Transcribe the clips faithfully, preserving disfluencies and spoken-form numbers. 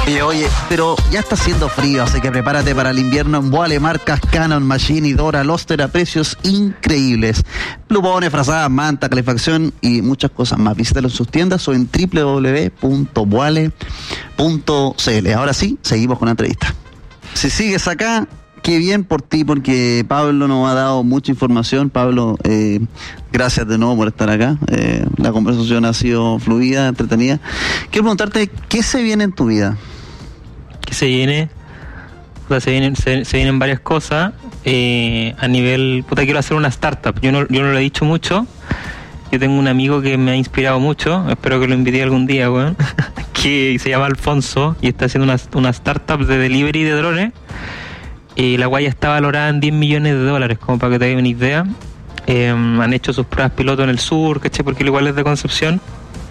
Oye, oye, pero ya está haciendo frío, así que prepárate para el invierno en Voile, marcas Canon, Machine y Dora Loster a precios increíbles. Plumones, frazadas, manta, calefacción y muchas cosas más. Visítalo en sus tiendas o en doble u doble u doble u punto voile punto c l. Ahora sí, seguimos con la entrevista. Si sigues acá, qué bien por ti, porque Pablo nos ha dado mucha información. Pablo, eh, gracias de nuevo por estar acá. Eh, la conversación ha sido fluida, entretenida. Quiero preguntarte, ¿qué se viene en tu vida? ¿Qué se viene? Puta, se vienen, se, se vienen varias cosas. Eh, a nivel, puta, quiero hacer una startup. Yo no, yo no lo he dicho mucho. Yo tengo un amigo que me ha inspirado mucho. Espero que lo invite algún día, weón. Que se llama Alfonso y está haciendo una, una startup de delivery de drones. Y la guaya está valorada en diez millones de dólares, como para que te den una idea. Eh, han hecho sus pruebas piloto en el sur, ¿cachai? Porque igual es de Concepción.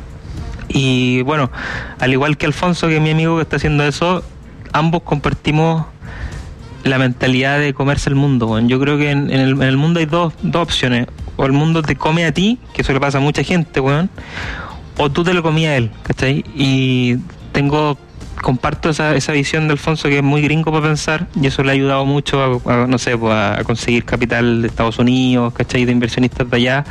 Y bueno, al igual que Alfonso, que es mi amigo que está haciendo eso, ambos compartimos la mentalidad de comerse el mundo, bueno. Yo creo que en, en, el, en el mundo hay dos, dos opciones. O el mundo te come a ti, que eso le pasa a mucha gente, weón, o tú te lo comías a él, ¿cachai? Y tengo... comparto esa, esa visión de Alfonso, que es muy gringo para pensar, y eso le ha ayudado mucho a, a no sé, pues a conseguir capital de Estados Unidos, ¿cachai? De inversionistas de allá.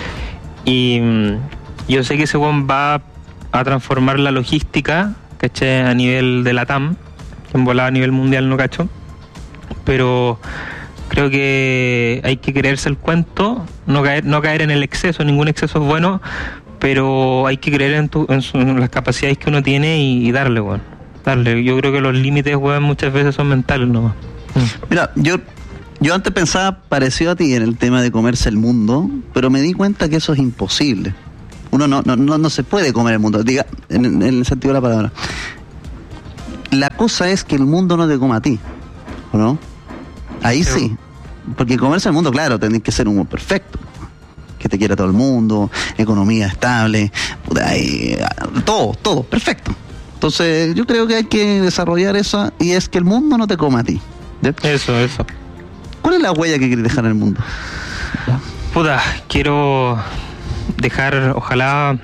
Y mm, yo sé que ese buen va a transformar la logística, ¿cachai? A nivel de la T A M, que en volada a nivel mundial no cacho, pero creo que hay que creerse el cuento, no caer, no caer en el exceso. Ningún exceso es bueno, pero hay que creer en, tu, en, su, en las capacidades que uno tiene y, y darle, bueno. Darle. Yo creo que los límites, weón, muchas veces son mentales nomás. Mira, yo yo antes pensaba parecido a ti en el tema de comerse el mundo, pero me di cuenta que eso es imposible. Uno no no no, no se puede comer el mundo, diga, en, en el sentido de la palabra. La cosa es que el mundo no te coma a ti, ¿o no? Ahí sí, sí. Porque comerse el mundo, claro, tenés que ser un mundo perfecto, que te quiera todo el mundo, economía estable, todo, todo, perfecto. Entonces yo creo que hay que desarrollar eso, y es que el mundo no te coma a ti. ¿Sí? Eso, eso. ¿Cuál es la huella que quieres dejar en el mundo? Puta, quiero dejar, ojalá,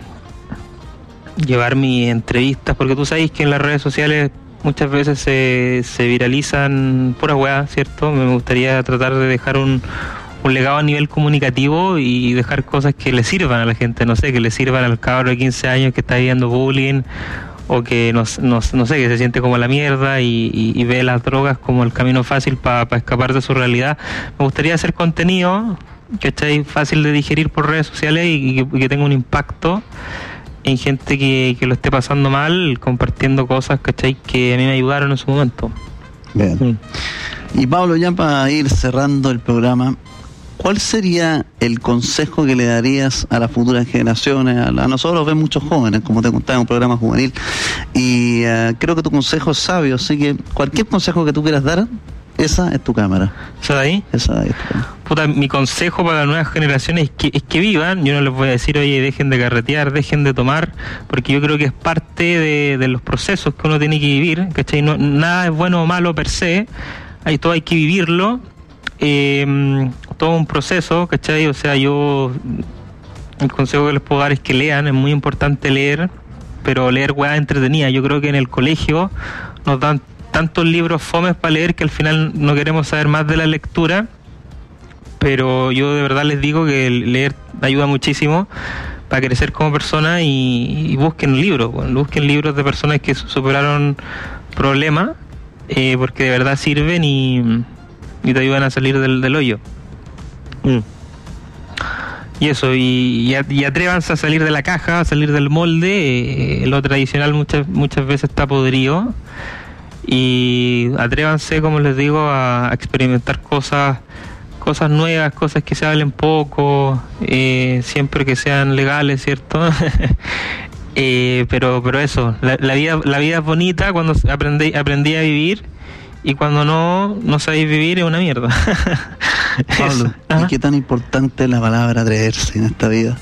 llevar mis entrevistas, porque tú sabes que en las redes sociales muchas veces se, se viralizan puras weas, ¿cierto? Me gustaría tratar de dejar un, un legado a nivel comunicativo y dejar cosas que le sirvan a la gente, no sé, que le sirvan al cabro de quince años que está viviendo bullying, o que no, no, no sé, que se siente como la mierda y, y, y ve las drogas como el camino fácil para pa escapar de su realidad. Me gustaría hacer contenido que esté fácil de digerir por redes sociales y que, y que tenga un impacto en gente que, que lo esté pasando mal, compartiendo cosas, ¿cachai? Que a mí me ayudaron en su momento. Bien. Sí. Y Pablo, ya para ir cerrando el programa, ¿cuál sería el consejo que le darías a las futuras generaciones? A, la, a nosotros ven muchos jóvenes, como te contaba, en un programa juvenil, y uh, creo que tu consejo es sabio, así que cualquier consejo que tú quieras dar, esa es tu cámara. ¿Esa de ahí? Esa de ahí es tu cámara. Puta, mi consejo para las nuevas generaciones es que, es que vivan. Yo no les voy a decir, oye, dejen de carretear, dejen de tomar, porque yo creo que es parte de, de los procesos que uno tiene que vivir, ¿cachai? No, nada es bueno o malo per se, hay, todo hay que vivirlo. Eh, todo un proceso, ¿cachai? O sea, yo el consejo que les puedo dar es que lean, es muy importante leer, pero leer weá entretenida. Yo creo que en el colegio nos dan tantos libros fomes para leer que al final no queremos saber más de la lectura, pero yo de verdad les digo que leer ayuda muchísimo para crecer como persona, y, y busquen libros, bueno, busquen libros de personas que superaron problemas, eh, porque de verdad sirven y y te ayudan a salir del, del hoyo. Mm. Y eso, y, y, y atrévanse a salir de la caja, a salir del molde. Eh, lo tradicional muchas muchas veces está podrido, y atrévanse, como les digo, a, a experimentar cosas cosas nuevas, cosas que se hablen poco, eh, siempre que sean legales, ¿cierto? eh, pero pero eso, la, la vida la vida es bonita cuando aprendí, aprendí a vivir. Y cuando no, no sabéis vivir es una mierda. Pablo, ¿y qué tan importante es la palabra atreverse en esta vida?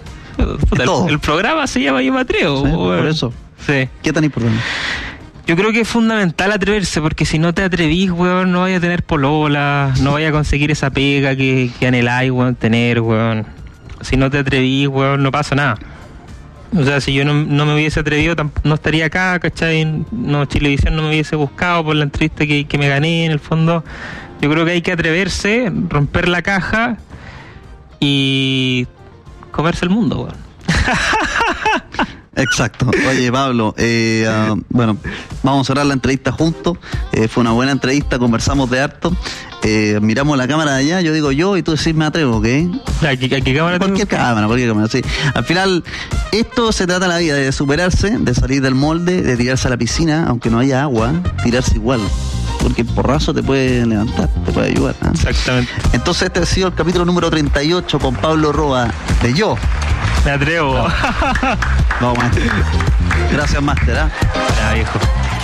El, el programa se llama Yo Me Atrevo. Sí, por eso. Sí. ¿Qué tan importante? Yo creo que es fundamental atreverse, porque si no te atrevís, weón, no vaya a tener polola, no vaya a conseguir esa pega que, que anheláis, weón, tener, weón. Si no te atrevís, weón, no pasa nada. O sea, si yo no, no me hubiese atrevido, tamp- no estaría acá, ¿cachai? No, Chilevisión no me hubiese buscado por la entrevista que, que me gané, en el fondo. Yo creo que hay que atreverse, romper la caja y comerse el mundo, weón. Exacto. Oye, Pablo, eh, uh, bueno, vamos a cerrar la entrevista juntos. Eh, fue una buena entrevista, conversamos de harto. Eh, miramos la cámara de allá, yo digo yo y tú decís me atrevo, ¿ok? ¿A qué, a qué cámara Cualquier tengo? cámara, cualquier cámara, sí. Al final, esto se trata de la vida, de superarse, de salir del molde, de tirarse a la piscina, aunque no haya agua, tirarse igual. Porque el porrazo te puede levantar, te puede ayudar, ¿eh? Exactamente. Entonces este ha sido el capítulo número treinta y ocho con Pablo Roa de Yo. Me atrevo. No. Vamos, maestro. Gracias, máster, ¿eh? Ya, viejo.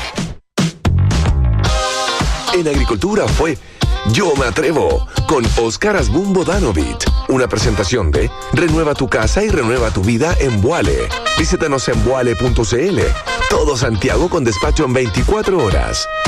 En agricultura fue Yo Me Atrevo con Óscar Asbun Vodanovic. Una presentación de Renueva tu casa y renueva tu vida en Vuale. Visítanos en vuale punto c l. Todo Santiago con despacho en veinticuatro horas.